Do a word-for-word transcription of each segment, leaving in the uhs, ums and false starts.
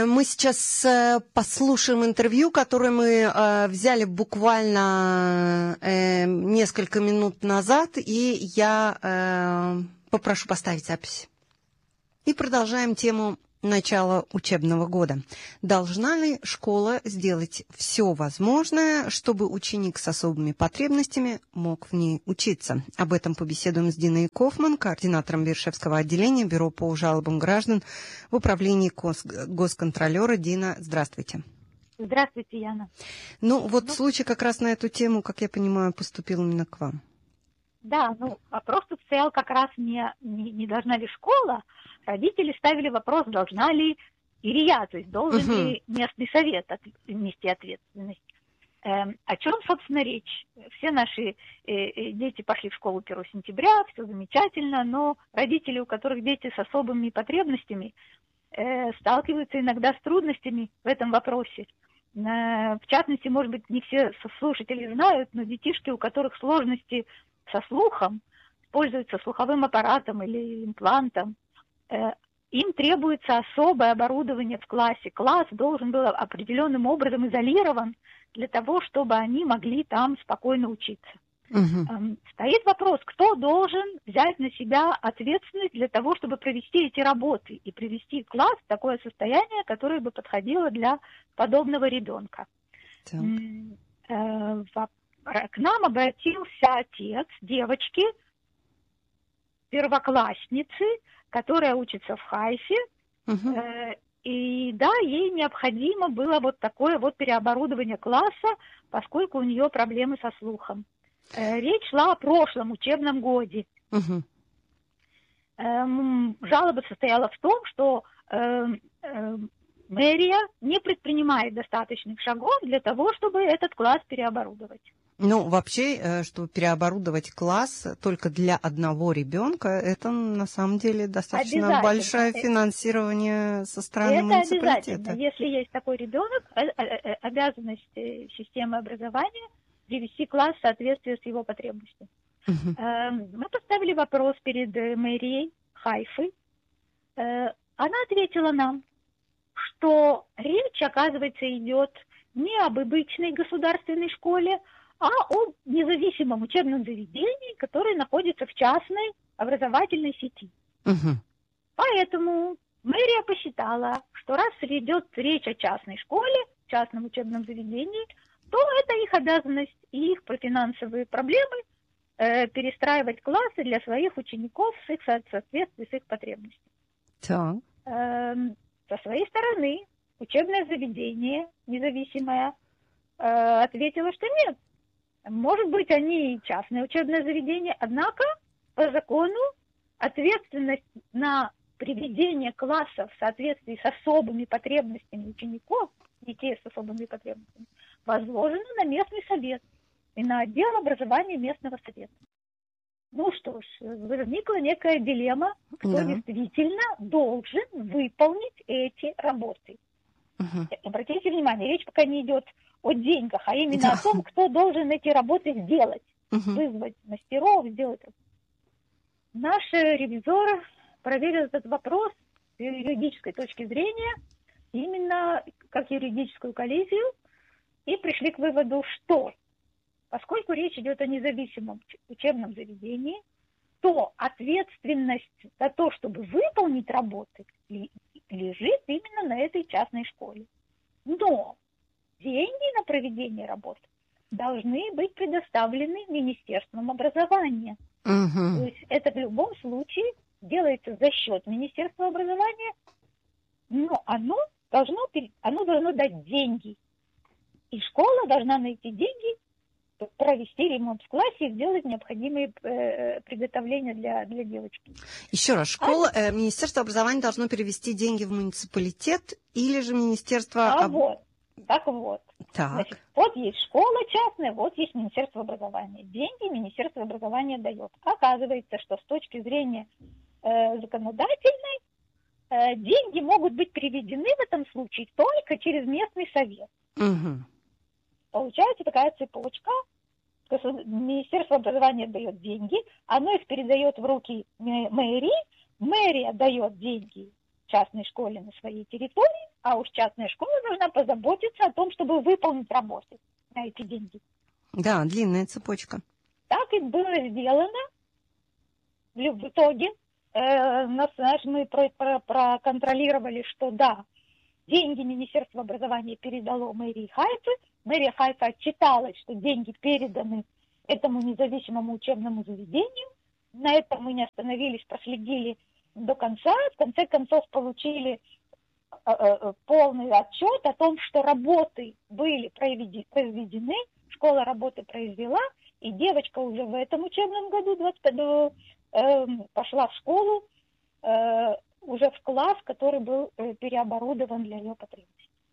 Мы сейчас послушаем интервью, которое мы взяли буквально несколько минут назад, и я попрошу поставить запись. И продолжаем тему начала учебного года. Должна ли школа сделать все возможное, чтобы ученик с особыми потребностями мог в ней учиться? Об этом побеседуем с Диной Кофман, координатором Бершевского отделения Бюро по жалобам граждан в управлении госконтролера. Дина, здравствуйте. Здравствуйте, Яна. Ну, вот ну, случай как раз на эту тему, как я понимаю, поступил именно к вам. Да, ну, вопрос тут стоял как раз не, не, не должна ли школа. Родители ставили вопрос, должна ли или я, то есть должен uh-huh. ли местный совет от, нести ответственность. Эм, о чем, собственно, речь? Все наши э, э, дети пошли в школу первого сентября, все замечательно, но родители, у которых дети с особыми потребностями, э, сталкиваются иногда с трудностями в этом вопросе. Э, в частности, может быть, не все слушатели знают, но детишки, у которых сложности со слухом, пользуются слуховым аппаратом или имплантом, им требуется особое оборудование в классе. Класс должен был определенным образом изолирован для того, чтобы они могли там спокойно учиться. Uh-huh. Стоит вопрос, кто должен взять на себя ответственность для того, чтобы провести эти работы и привести класс в такое состояние, которое бы подходило для подобного ребенка. Uh-huh. К нам обратился отец девочки, первоклассницы, которая учится в Хайфе, uh-huh. э, и да, ей необходимо было вот такое вот переоборудование класса, поскольку у нее проблемы со слухом. Э, речь шла о прошлом учебном годе. Uh-huh. Э, жалоба состояла в том, что э, э, мэрия не предпринимает достаточных шагов для того, чтобы этот класс переоборудовать. Ну, вообще, чтобы переоборудовать класс только для одного ребенка, это на самом деле достаточно большое финансирование со стороны это муниципалитета. Обязательно. Если есть такой ребенок, обязанность системы образования привести класс в соответствие с его потребностями. Uh-huh. Мы поставили вопрос перед мэрией Хайфы. Она ответила нам, что речь, оказывается, идет не об обычной государственной школе, а о независимом учебном заведении, которое находится в частной образовательной сети. Uh-huh. Поэтому мэрия посчитала, что раз идет речь о частной школе, частном учебном заведении, то это их обязанность и их финансовые проблемы э, перестраивать классы для своих учеников в их соответствии с их потребностями. Uh-huh. Э, со своей стороны учебное заведение независимое э, ответило, что нет. Может быть, они частное учебное заведение, однако по закону ответственность на приведение класса в соответствии с особыми потребностями учеников, детей с особыми потребностями, возложена на местный совет и на отдел образования местного совета. Ну что ж, возникла некая дилемма, кто да. действительно должен выполнить эти работы. Угу. Обратите внимание, речь пока не идет о деньгах, а именно да. о том, кто должен эти работы сделать. Угу. Вызвать мастеров, сделать. Наш ревизор проверил этот вопрос с юридической точки зрения, именно как юридическую коллизию, и пришли к выводу, что поскольку речь идет о независимом учебном заведении, то ответственность за то, чтобы выполнить работы, лежит именно на этой частной школе. Но деньги на проведение работ должны быть предоставлены Министерством образования. Uh-huh. То есть это в любом случае делается за счет Министерства образования, но оно должно, оно должно дать деньги. И школа должна найти деньги, провести ремонт в классе и сделать необходимые э, приготовления для, для девочки. Еще раз, школа, а, э, Министерство образования должно перевести деньги в муниципалитет или же Министерство... А об... вот, так вот. Так. Значит, вот есть школа частная, вот есть Министерство образования. Деньги Министерство образования дает. Оказывается, что с точки зрения э, законодательной э, деньги могут быть переведены в этом случае только через местный совет. Угу. Получается такая цепочка. Министерство образования дает деньги, оно их передает в руки мэрии, мэрия дает деньги частной школе на своей территории, а уж частная школа должна позаботиться о том, чтобы выполнить работы на эти деньги. Да, длинная цепочка. Так и было сделано. В итоге э, нас, знаешь, мы про, про, проконтролировали, что да, деньги Министерство образования передало мэрии Хайфы. Мэрия Хайфа отчиталась, что деньги переданы этому независимому учебному заведению. На этом мы не остановились, проследили до конца. В конце концов получили э, э, полный отчет о том, что работы были произведены, школа работы произвела, и девочка уже в этом учебном году двадцать, э, пошла в школу, э, уже в класс, который был э, переоборудован для ее потребностей.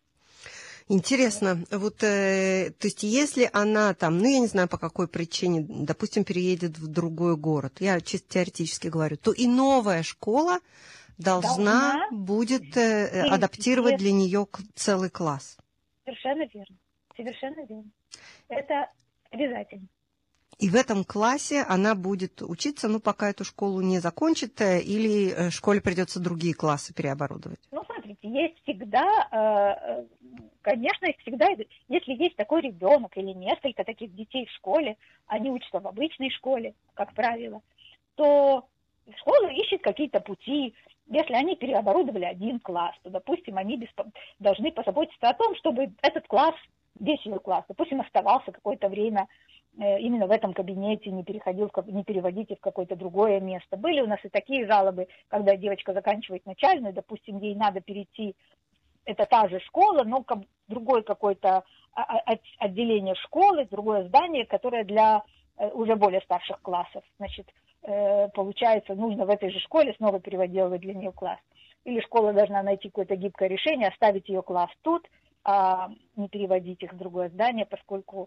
Интересно, вот, э, то есть, если она там, ну, я не знаю, по какой причине, допустим, переедет в другой город, я чисто теоретически говорю, то и новая школа должна, должна будет э, адаптировать для нее целый класс. Совершенно верно, совершенно верно. Это обязательно. И в этом классе она будет учиться, ну, пока эту школу не закончит, или школе придется другие классы переоборудовать? Ну, смотрите, есть всегда, конечно, всегда, если есть такой ребенок или несколько таких детей в школе, они учатся в обычной школе, как правило, то школа ищет какие-то пути. Если они переоборудовали один класс, то, допустим, они беспо... должны позаботиться о том, чтобы этот класс, весь ее класс, допустим, оставался какое-то время именно в этом кабинете, не переходил, не переводите в какое-то другое место. Были у нас и такие жалобы, когда девочка заканчивает начальную, допустим, ей надо перейти, это та же школа, но другое какое-то отделение школы, другое здание, которое для уже более старших классов. Значит, получается, нужно в этой же школе снова переделывать для нее класс. Или школа должна найти какое-то гибкое решение, оставить ее класс тут, а не переводить их в другое здание, поскольку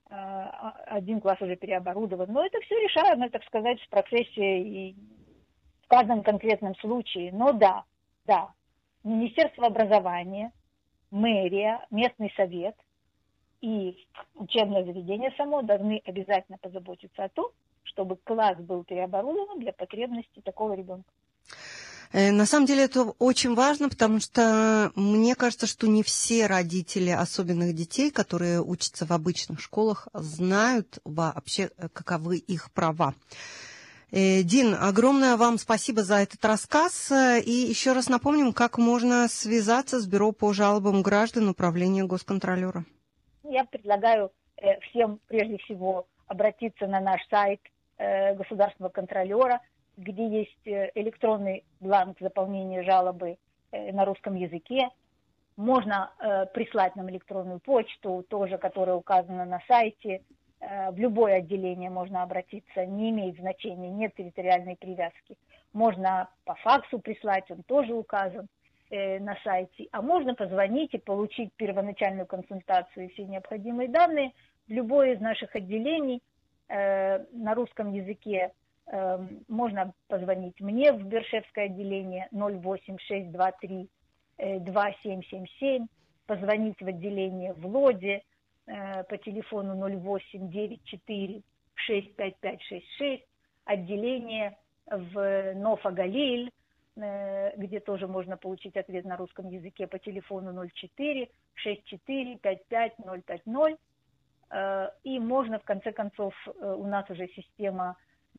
один класс уже переоборудован. Но это все решаемо, так сказать, в процессе и в каждом конкретном случае. Но да, да, Министерство образования, мэрия, местный совет и учебное заведение само должны обязательно позаботиться о том, чтобы класс был переоборудован для потребностей такого ребенка. На самом деле это очень важно, потому что мне кажется, что не все родители особенных детей, которые учатся в обычных школах, знают вообще, каковы их права. Дин, огромное вам спасибо за этот рассказ. И еще раз напомним, как можно связаться с Бюро по жалобам граждан Управления госконтролера. Я предлагаю всем прежде всего обратиться на наш сайт государственного контролера, где есть электронный бланк заполнения жалобы на русском языке. Можно э, прислать нам электронную почту, тоже, которая указана на сайте. Э, в любое отделение можно обратиться, не имеет значения, нет территориальной привязки. Можно по факсу прислать, он тоже указан э, на сайте. А можно позвонить и получить первоначальную консультацию и все необходимые данные в любое из наших отделений э, на русском языке. Можно позвонить мне в Бершевское отделение ноль восемь шесть два три два семь семь семь, позвонить в отделение в Лоде по телефону ноль восемь девять четыре шесть пять пять шесть шесть, отделение в Нофа-Галиль, где тоже можно получить ответ на русском языке по телефону ноль четыре шесть четыре пять пять ноль пять ноль. И можно, в конце концов, у нас уже система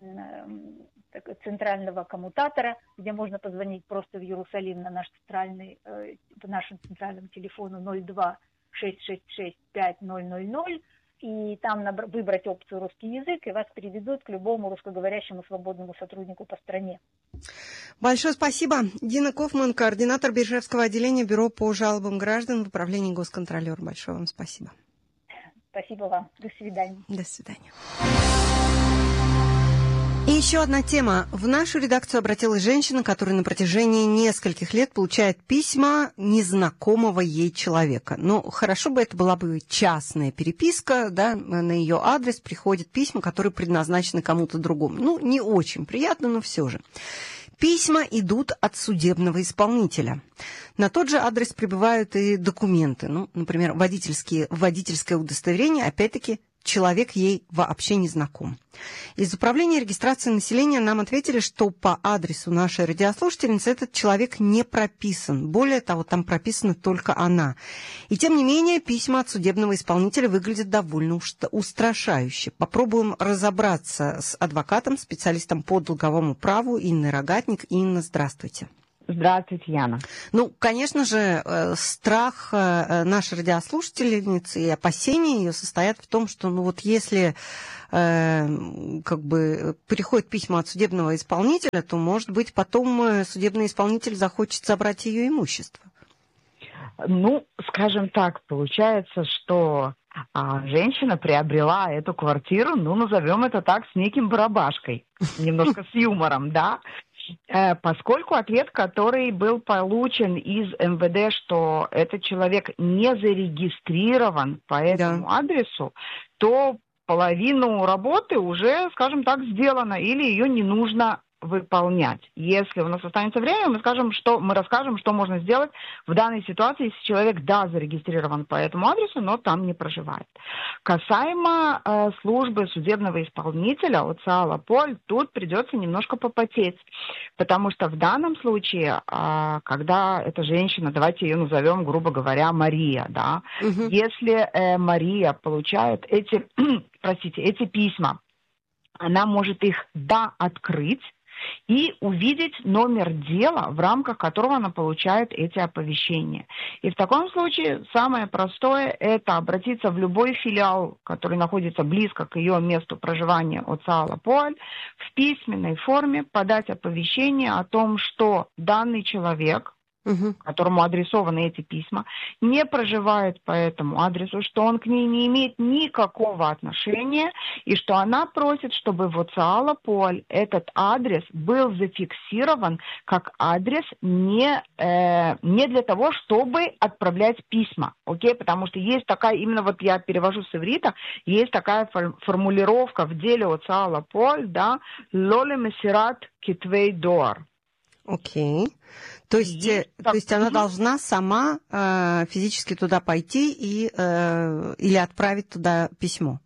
центрального коммутатора, где можно позвонить просто в Иерусалим на наш центральный, по нашему центральному телефону ноль два шесть шесть шесть пять ноль ноль ноль, и там выбрать опцию «Русский язык», и вас переведут к любому русскоговорящему свободному сотруднику по стране. Большое спасибо. Дина Кофман, координатор Бершевского отделения Бюро по жалобам граждан в Управлении госконтролера. Большое вам спасибо. Спасибо вам. До свидания. До свидания. И еще одна тема. В нашу редакцию обратилась женщина, которая на протяжении нескольких лет получает письма незнакомого ей человека. Ну, хорошо бы это была бы частная переписка, да, на ее адрес приходят письма, которые предназначены кому-то другому. Ну, не очень приятно, но все же. Письма идут от судебного исполнителя. На тот же адрес прибывают и документы. Ну, например, водительские, водительское удостоверение, опять-таки, человек ей вообще не знаком. Из Управления регистрации населения нам ответили, что по адресу нашей радиослушательницы этот человек не прописан. Более того, там прописана только она. И тем не менее, письма от судебного исполнителя выглядят довольно устрашающе. Попробуем разобраться с адвокатом, специалистом по долговому праву Инной Рогатник. Инна, здравствуйте. Здравствуйте, Яна. Ну, конечно же, страх нашей радиослушательницы и опасения ее состоят в том, что, ну вот если э, как бы приходят письма от судебного исполнителя, то, может быть, потом судебный исполнитель захочет забрать ее имущество. Ну, скажем так, получается, что а, женщина приобрела эту квартиру, ну, назовем это так, с неким барабашкой, немножко с юмором, да? Поскольку ответ, который был получен из эм вэ дэ, что этот человек не зарегистрирован по этому да. адресу, то половину работы уже, скажем так, сделано, или ее не нужно выполнять. Если у нас останется время, мы скажем, что мы расскажем, что можно сделать в данной ситуации, если человек, да, зарегистрирован по этому адресу, но там не проживает. Касаемо э, службы судебного исполнителя от САЛА-Поль, тут придется немножко попотеть, потому что в данном случае, э, когда эта женщина, давайте ее назовем, грубо говоря, Мария, да, угу. если э, Мария получает эти, простите, эти письма, она может их, да, открыть, и увидеть номер дела, в рамках которого она получает эти оповещения. И в таком случае самое простое – это обратиться в любой филиал, который находится близко к ее месту проживания от САЛА-Поль, в письменной форме подать оповещение о том, что данный человек, угу. которому адресованы эти письма, не проживает по этому адресу, что он к ней не имеет никакого отношения, и что она просит, чтобы в САЛА-Поль этот адрес был зафиксирован как адрес не, э, не для того, чтобы отправлять письма, окей? Потому что есть такая, именно вот я перевожу с иврита, есть такая формулировка в деле от САЛА-Поль, да, «Лоле месират китвей доар». Окей. Okay. То есть, есть, то есть она должна сама э, физически туда пойти и, э, или отправить туда письмо?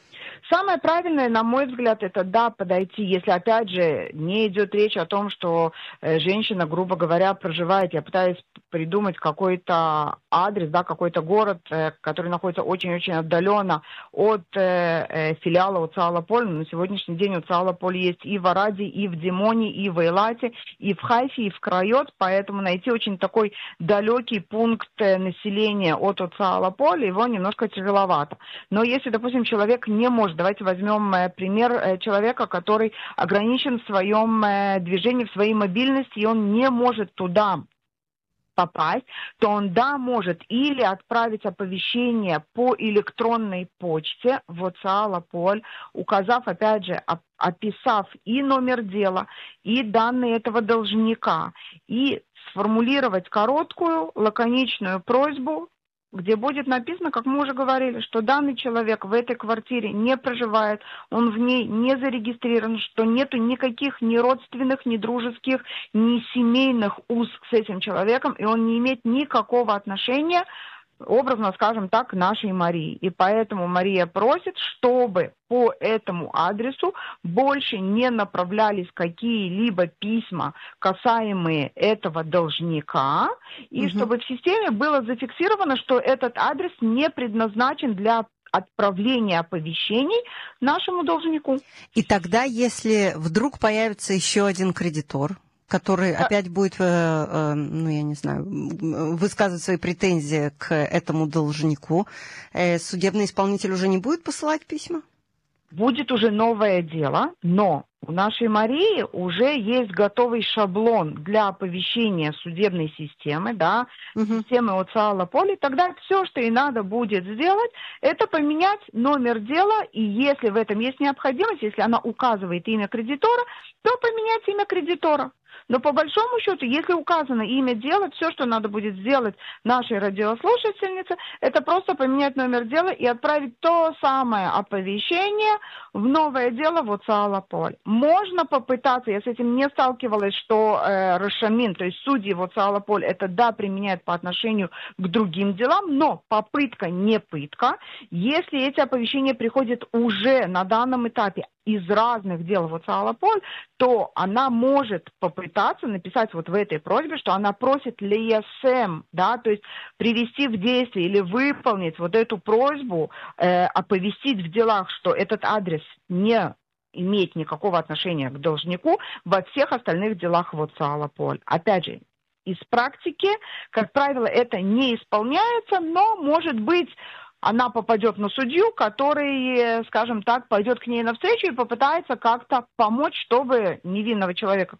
Самое правильное, на мой взгляд, это, да, подойти, если, опять же, не идет речь о том, что э, женщина, грубо говоря, проживает, я пытаюсь придумать какой-то адрес, да, какой-то город, э, который находится очень-очень отдаленно от э, э, филиала от САЛА-Поль. На сегодняшний день от САЛА-Поль есть и в Араде, и в Димоне, и в Эйлате, и в Хайфе, и в Крайот, поэтому найти очень такой далекий пункт населения от, от САЛА-Поль, его немножко тяжеловато. Но если, допустим, человек не может, давайте возьмем э, пример э, человека, который ограничен в своем э, движении, в своей мобильности, и он не может туда попасть, то он, да, может или отправить оповещение по электронной почте в САЛА-Поль, указав, опять же, описав и номер дела, и данные этого должника, и сформулировать короткую, лаконичную просьбу, где будет написано, как мы уже говорили, что данный человек в этой квартире не проживает, он в ней не зарегистрирован, что нету никаких ни родственных, ни дружеских, ни семейных уз с этим человеком, и он не имеет никакого отношения, образно скажем так, к нашей Марии. И поэтому Мария просит, чтобы по этому адресу больше не направлялись какие-либо письма, касаемые этого должника, и угу. чтобы в системе было зафиксировано, что этот адрес не предназначен для отправления оповещений нашему должнику. И тогда, если вдруг появится еще один кредитор, который опять будет, э, э, ну, я не знаю, высказывать свои претензии к этому должнику, э, судебный исполнитель уже не будет посылать письма? Будет уже новое дело, но у нашей Марии уже есть готовый шаблон для оповещения судебной системы, да, угу. системы от САЛА-Поль. Тогда все, что ей надо будет сделать, это поменять номер дела, и если в этом есть необходимость, если она указывает имя кредитора, то поменять имя кредитора. Но по большому счету, если указано имя дела, все, что надо будет сделать нашей радиослушательнице, это просто поменять номер дела и отправить то самое оповещение в новое дело в Оцаа-Лаполь. Можно попытаться, я с этим не сталкивалась, что э, Рашамин, то есть судьи в Оцаа-Лаполь, это да, применяют по отношению к другим делам, но попытка не пытка. Если эти оповещения приходят уже на данном этапе из разных дел в Оцаа-Лаполь, то она может попытаться написать вот в этой просьбе, что она просит леясем, да, то есть привести в действие или выполнить вот эту просьбу, э, оповестить в делах, что этот адрес не имеет никакого отношения к должнику во всех остальных делах в Оцаа-Лаполь. Опять же, из практики, как правило, это не исполняется, но, может быть, она попадет на судью, который, скажем так, пойдет к ней навстречу и попытается как-то помочь, чтобы невинного человека,